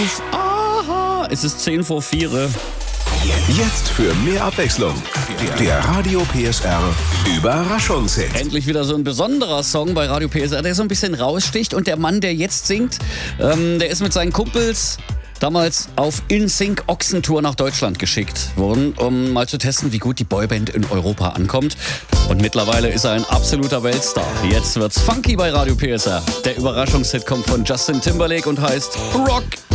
Aha, es ist 10 vor 4. Jetzt für mehr Abwechslung. Der Radio PSR Überraschungshit. Endlich wieder so ein besonderer Song bei Radio PSR, der so ein bisschen raussticht. Und der Mann, der jetzt singt, der ist mit seinen Kumpels damals auf InSync Ochsentour nach Deutschland geschickt worden, um mal zu testen, wie gut die Boyband in Europa ankommt. Und mittlerweile ist er ein absoluter Weltstar. Jetzt wird's funky bei Radio PSR. Der Überraschungshit kommt von Justin Timberlake und heißt Rock